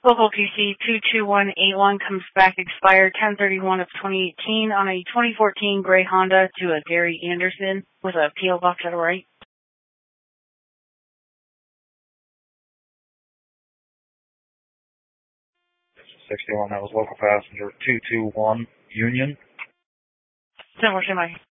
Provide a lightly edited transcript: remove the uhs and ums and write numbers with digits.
Local PC 22181 comes back expired 10/31 of 2018 on a 2014 gray Honda to a Gary Anderson with a P.O. box at the right. 61, that was local passenger 221 Union. 10-4,